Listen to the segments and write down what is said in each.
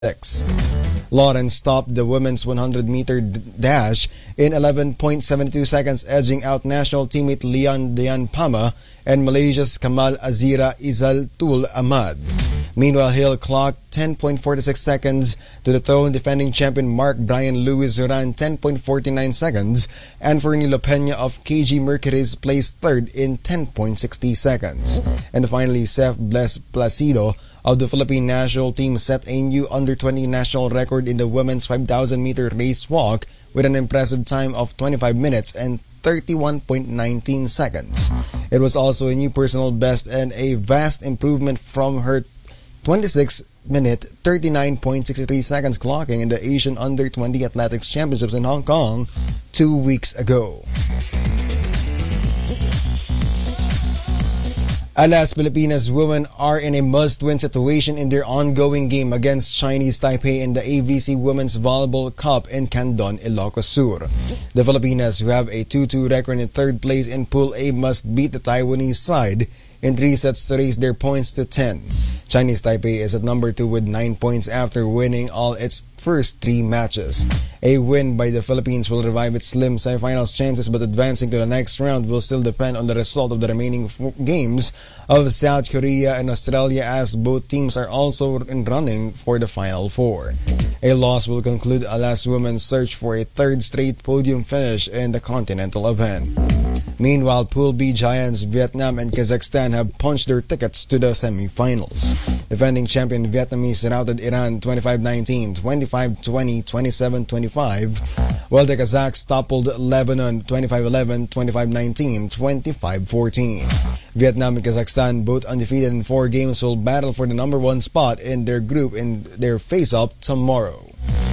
6. Lawrence topped the women's 100-meter dash in 11.72 seconds, edging out national teammate Leon Dayan Pama and Malaysia's Kamal Azira Izaltul Ahmad. Meanwhile, Hill clocked 10.46 seconds to the throne defending champion Mark Brian Lewis ran 10.49 seconds, and Fernie Lopena of KG Mercury's placed third in 10.60 seconds. And finally, Seth Bless Placido of the Philippine national team set a new under-20 national record in the women's 5,000-meter race walk with an impressive time of 25 minutes and 31.19 seconds. It was also a new personal best and a vast improvement from her 26-minute 39.63 seconds clocking in the Asian Under-20 Athletics Championships in Hong Kong 2 weeks ago. Alas, Filipinas women are in a must-win situation in their ongoing game against Chinese Taipei in the AVC Women's Volleyball Cup in Candon, Ilocos Sur. The Filipinas, who have a 2-2 record in third place in Pool A, must beat the Taiwanese side in 3 sets to raise their points to 10. Chinese Taipei is at number 2 with 9 points after winning all its first 3 matches. A win by the Philippines will revive its slim semifinals chances, but advancing to the next round will still depend on the result of the remaining games of South Korea and Australia, as both teams are also in running for the Final Four. A loss will conclude Alas women's search for a third straight podium finish in the continental event. Meanwhile, Pool B giants Vietnam and Kazakhstan have punched their tickets to the semifinals. Defending champion Vietnamese routed Iran 25-19, 25-20, 27-25, while the Kazakhs toppled Lebanon 25-11, 25-19, 25-14. Vietnam and Kazakhstan, both undefeated in 4 games, will battle for the number 1 spot in their group in their face-up tomorrow.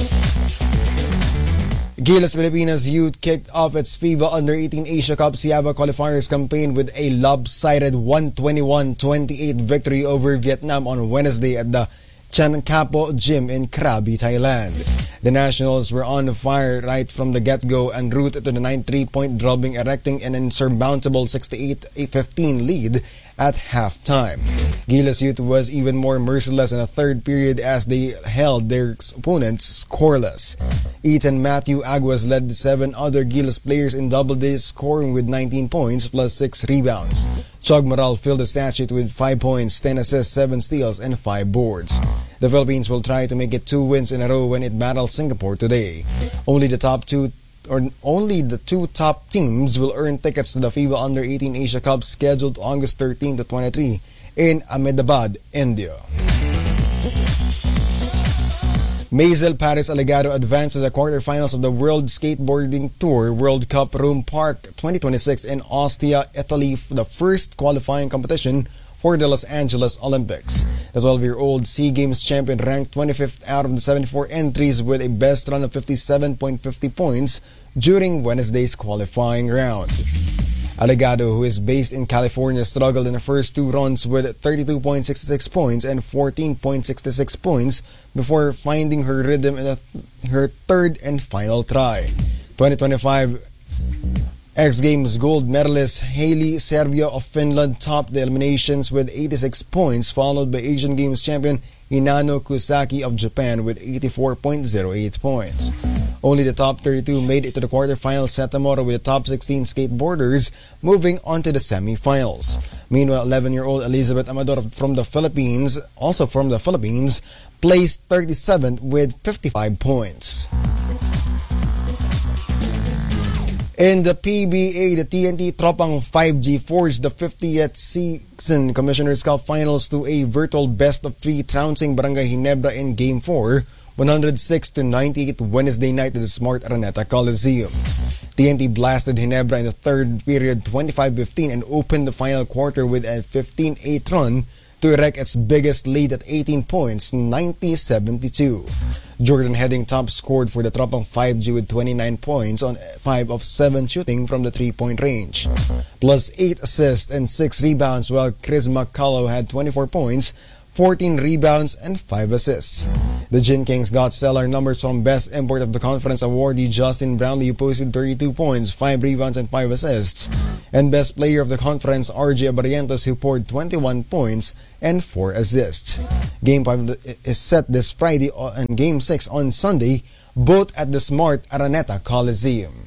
Gilas Filipinas Youth kicked off its FIBA Under-18 Asia Cup Siaba qualifiers campaign with a lopsided 121-28 victory over Vietnam on Wednesday at the Chan Kapo Gym in Krabi, Thailand. The Nationals were on fire right from the get-go en route to the 9-3-point drubbing, erecting an insurmountable 68-15 lead at halftime. Gilas Youth was even more merciless in the third period as they held their opponents scoreless. Ethan Matthew Aguas led 7 other Gilas players in double digits, scoring with 19 points plus 6 rebounds. Chog Moral filled the stat sheet with 5 points, 10 assists, 7 steals, and 5 boards. The Philippines will try to make it 2 wins in a row when it battles Singapore today. Only the 2 top teams will earn tickets to the FIBA Under-18 Asia Cup scheduled August 13 to 23 in Ahmedabad, India. Maisel Paris Alegado advanced to the quarterfinals of the World Skateboarding Tour World Cup Rome Park 2026 in Ostia, Italy, the first qualifying competition for the Los Angeles Olympics. The 12-year-old SEA Games champion ranked 25th out of the 74 entries with a best run of 57.50 points during Wednesday's qualifying round. Alegado, who is based in California, struggled in the first 2 runs with 32.66 points and 14.66 points before finding her rhythm in her third and final try. 2025 X Games gold medalist Hailey Servio of Finland topped the eliminations with 86 points, followed by Asian Games champion Hinano Kusaki of Japan with 84.08 points. Only the top 32 made it to the quarterfinals set tomorrow, with the top 16 skateboarders moving on to the semifinals. Meanwhile, 11-year-old Elizabeth Amador from the Philippines, placed 37th with 55 points. In the PBA, the TNT Tropang 5G forged the 50th season Commissioner's Cup Finals to a virtual best-of-3, trouncing Barangay Ginebra in Game 4, 106-98 Wednesday night at the Smart Araneta Coliseum. TNT blasted Ginebra in the third period 25-15 and opened the final quarter with a 15-8 run to erect its biggest lead at 18 points, 90-72. Jordan Headingtop scored for the Tropang 5G with 29 points on 5 of 7 shooting from the 3-point range, plus 8 assists and 6 rebounds, while Chris McCullough had 24 points, 14 rebounds, and 5 assists. The Gin Kings got stellar numbers from Best Import of the Conference awardee Justin Brownlee, who posted 32 points, 5 rebounds, and 5 assists, and Best Player of the Conference RJ Abarientos, who poured 21 points and 4 assists. Game 5 is set this Friday and Game 6 on Sunday, both at the Smart Araneta Coliseum.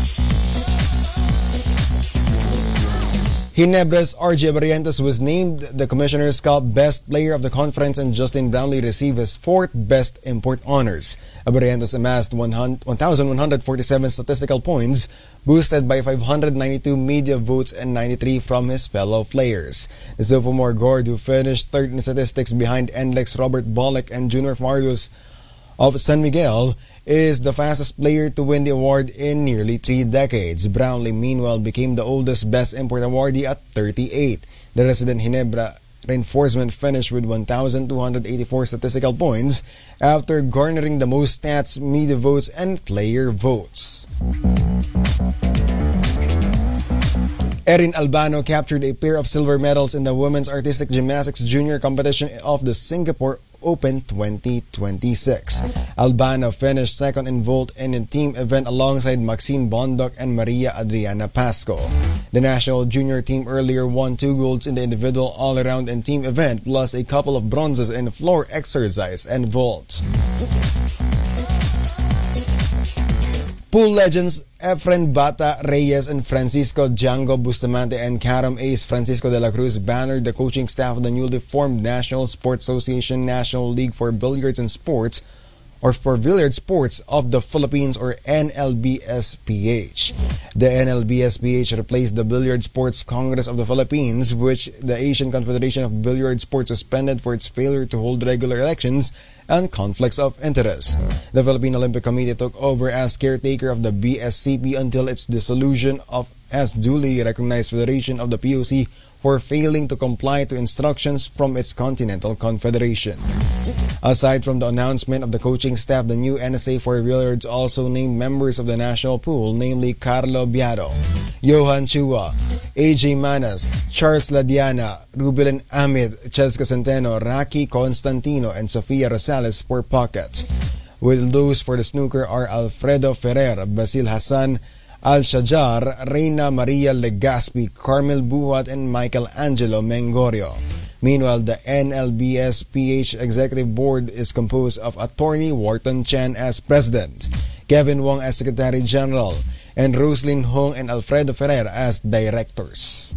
Ginebra's RJ Abarientos was named the Commissioner's Cup Best Player of the Conference, and Justin Brownlee received his 4th Best Import honors. Abarientos amassed 1,147 statistical points, boosted by 592 media votes and 93 from his fellow players. The sophomore guard, who finished third in statistics behind NLEX Robert Bolek and Junior Fardos of San Miguel, is the fastest player to win the award in nearly 3 decades. Brownlee, meanwhile, became the oldest Best Import awardee at 38. The resident Ginebra reinforcement finished with 1,284 statistical points after garnering the most stats, media votes, and player votes. Erin Albano captured a pair of silver medals in the women's artistic gymnastics junior competition of the Singapore Open 2026. Albano finished second in vault in a team event alongside Maxine Bondoc and Maria Adriana Pasco. The national junior team earlier won 2 golds in the individual all-around and team event, plus a couple of bronzes in floor exercise and vault. Pool legends Efren Bata Reyes and Francisco Django Bustamante and Carom ace Francisco de la Cruz bannered the coaching staff of the newly formed National Sports Association National League for Billiards and Sports, or for Billiard Sports of the Philippines, or NLBSPH. The NLBSPH replaced the Billiard Sports Congress of the Philippines, which the Asian Confederation of Billiard Sports suspended for its failure to hold regular elections and conflicts of interest. The Philippine Olympic Committee took over as caretaker of the BSCP until its dissolution as duly recognized federation of the POC for failing to comply to instructions from its Continental Confederation. Aside from the announcement of the coaching staff, the new NSA for Billiards also named members of the national pool, namely Carlo Biado, Johan Chua, AJ Manas, Charles Ladiana, Rubilin Ahmed, Cheska Centeno, Raki Constantino, and Sofia Rosales for pocket. With those for the snooker are Alfredo Ferrer, Basil Hassan, Al-Shajar, Reina Maria Legaspi, Carmel Buhat, and Michael Angelo Mengorio. Meanwhile, the NLBSPH Executive Board is composed of Attorney Wharton Chen as President, Kevin Wong as Secretary General, and Roslyn Hong and Alfredo Ferrer as Directors.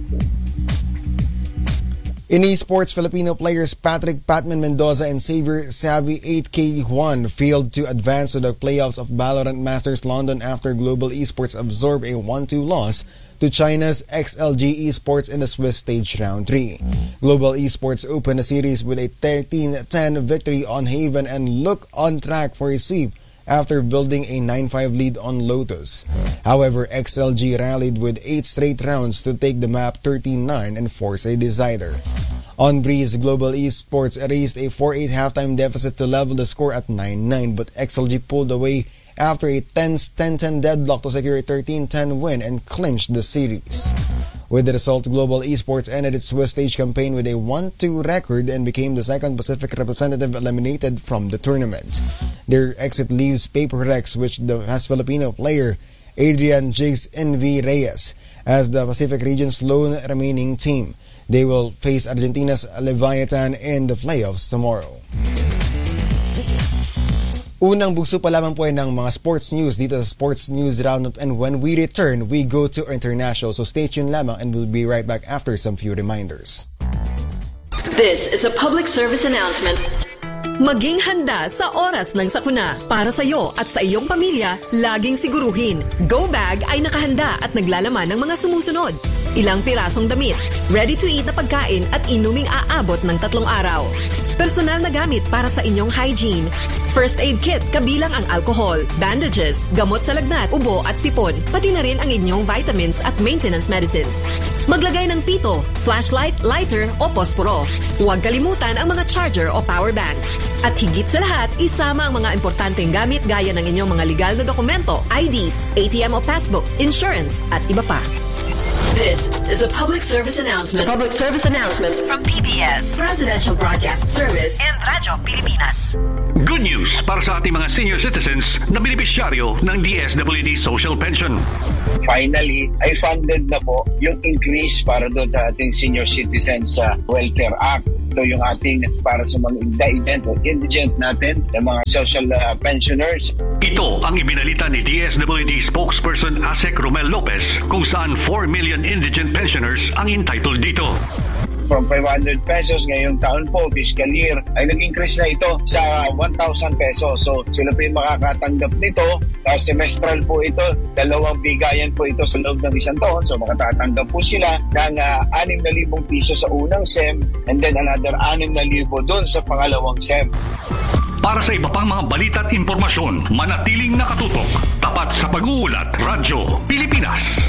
In esports, Filipino players Patrick "Patman" Mendoza and Xavier "Savvy 8K" Juan failed to advance to the playoffs of Valorant Masters London after Global Esports absorbed a 1-2 loss to China's XLG Esports in the Swiss stage round 3. Global Esports opened the series with a 13-10 victory on Haven and look on track for a sweep after building a 9-5 lead on Lotus. However, XLG rallied with 8 straight rounds to take the map 13-9 and force a decider. On Breeze, Global Esports erased a 4-8 halftime deficit to level the score at 9-9, but XLG pulled away after a tense 10-10 deadlock to secure a 13-10 win and clinched the series. With the result, Global Esports ended its Swiss stage campaign with a 1-2 record and became the second Pacific representative eliminated from the tournament. Their exit leaves Paper Rex, which has Filipino player Adrian Jigs NV Reyes as the Pacific region's lone remaining team. They will face Argentina's Leviathan in the playoffs tomorrow. Unang bugso pa lamang po ng mga sports news dito sa Sports News Roundup, and when we return, we go to international. So stay tuned lamang and we'll be right back after some few reminders. This is a public service announcement. Maging handa sa oras ng sakuna. Para sa iyo at sa iyong pamilya, laging siguruhin. Go Bag ay nakahanda at naglalaman ng mga sumusunod. Ilang pirasong damit, ready-to-eat na pagkain at inuming aabot ng 3 araw. Personal na gamit para sa inyong hygiene. First aid kit kabilang ang alcohol, bandages, gamot sa lagnat, ubo at sipon, pati na rin ang inyong vitamins at maintenance medicines. Maglagay ng pito, flashlight, lighter o posporo. Huwag kalimutan ang mga charger o power bank. At higit sa lahat, isama ang mga importanteng gamit gaya ng inyong mga legal na dokumento, IDs, ATM o passbook, insurance at iba pa. This is a public service announcement. Public service announcement from PBS, Presidential Broadcast Service, and Radyo Pilipinas. Good news para sa ating mga senior citizens na benepisyaryo ng DSWD Social Pension. Finally, ay funded na po yung increase para doon sa ating Senior Citizens Welfare Act. Ito yung ating para sa mga indigent natin, yung mga social pensioners. Ito ang ibinalita ni DSWD spokesperson Asek Romel Lopez kung saan 4 million indigent pensioners ang entitled dito. From 500 pesos ngayong taon po, fiscal year, ay nag-increase na ito sa 1,000 pesos. So sila po yung makakatanggap nito. Semestral po ito, 2 bigayan po ito sa loob ng isang taon. So makatatanggap po sila ng 6,000 piso sa unang SEM and then another 6,000 doon sa pangalawang SEM. Para sa iba pang mga balita at impormasyon, manatiling nakatutok. Tapat sa pag-uulat, Radyo Pilipinas.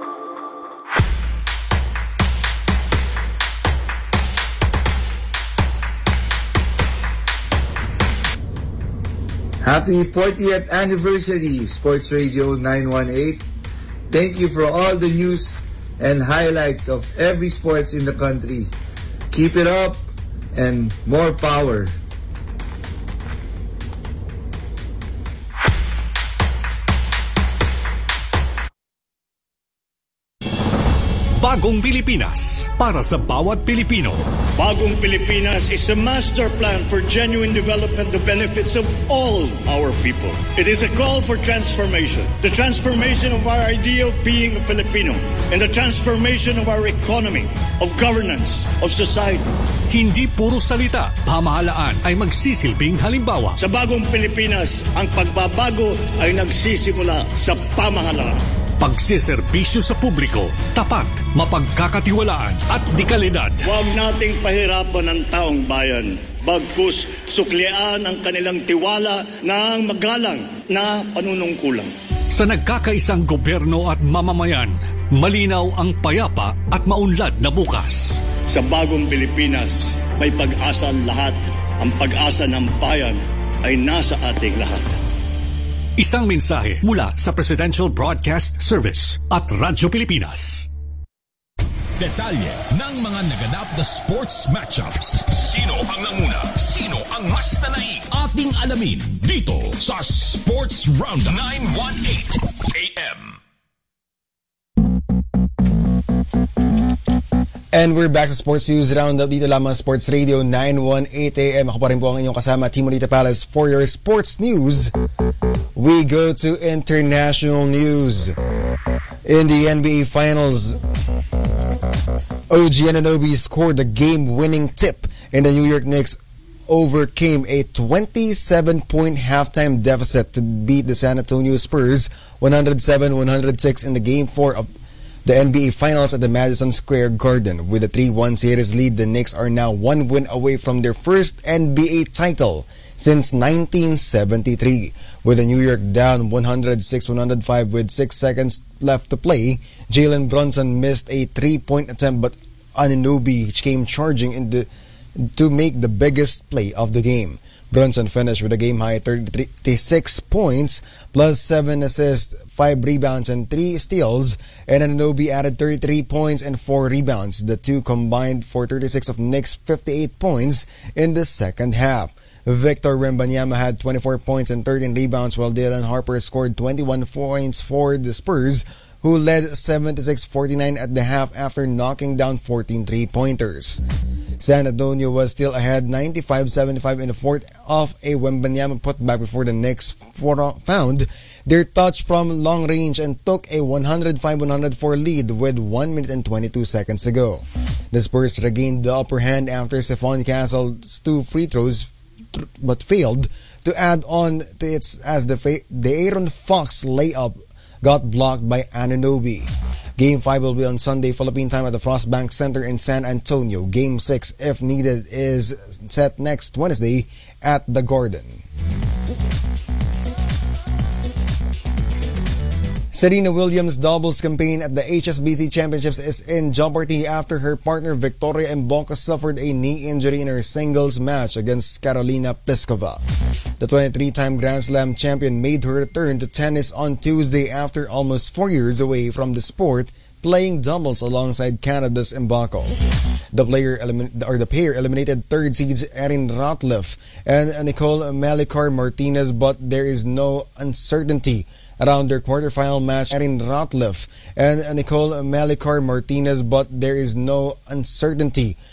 Happy 40th anniversary, Sports Radio 918. Thank you for all the news and highlights of every sports in the country. Keep it up and more power. Bagong Pilipinas para sa bawat Pilipino. Bagong Pilipinas is a master plan for genuine development that benefits of all our people. It is a call for transformation. The transformation of our idea of being a Filipino and the transformation of our economy, of governance, of society. Hindi puro salita, pamahalaan ay magsisilbing halimbawa. Sa Bagong Pilipinas, ang pagbabago ay nagsisimula sa pamahalaan. Pagsiserbisyo sa publiko, tapat, mapagkakatiwalaan at dekalidad. Huwag nating pahirapan ang taong bayan. Bagkus suklian ang kanilang tiwala ng magalang na panunungkulan. Sa nagkakaisang gobyerno at mamamayan, malinaw ang payapa at maunlad na bukas. Sa Bagong Pilipinas, may pag-asa ang lahat. Ang pag-asa ng bayan ay nasa ating lahat. Isang mensahe mula sa Presidential Broadcast Service at Radyo Pilipinas. Detalye ng mga naganap na sports matchups. Sino ang nanguna? Sino ang mas nanai? Ating alamin dito sa Sports Roundup 918 AM. And we're back sa Sports News Roundup dito lamang Sports Radio 918 AM. Ako pa rin po ang inyong kasama, Timolita Palace, for your sports news. We go to international news. In the NBA Finals, OG Anunoby scored the game-winning tip, and the New York Knicks overcame a 27-point halftime deficit to beat the San Antonio Spurs 107-106 in the Game 4 of the NBA Finals at the Madison Square Garden. With a 3-1 series lead, the Knicks are now 1 win away from their first NBA title since 1973. With the New York down 106-105 with 6 seconds left to play, Jalen Brunson missed a 3-point attempt, but Anunoby came charging to make the biggest play of the game. Brunson finished with a game-high 36 points, plus 7 assists, 5 rebounds, and 3 steals, and Anunoby added 33 points and 4 rebounds. The two combined for 36 of Knicks' 58 points in the second half. Victor Wembanyama had 24 points and 13 rebounds, while Dylan Harper scored 21 points for the Spurs, who led 76-49 at the half after knocking down 14 three-pointers. San Antonio was still ahead 95-75 in the fourth off a Wembanyama putback before the Knicks found their touch from long range and took a 105-104 lead with 1 minute and 22 seconds to go. The Spurs regained the upper hand after Stephon Castle's 2 free throws but failed to add on to it as the Aaron Fox layup got blocked by Anunoby. Game 5 will be on Sunday, Philippine time at the Frostbank Center in San Antonio. Game 6, if needed, is set next Wednesday at the Garden. Serena Williams' doubles campaign at the HSBC Championships is in jeopardy after her partner Victoria Mbonka suffered a knee injury in her singles match against Karolina Pliskova. The 23-time Grand Slam champion made her return to tennis on Tuesday after almost 4 years away from the sport playing doubles alongside Canada's Mbako. The pair eliminated third seeds Erin Ratliff and Nicole Melichar Martinez, but there is no uncertainty around their quarterfinal match. Erin Ratliff and Nicole Melichar Martinez, but there is no uncertainty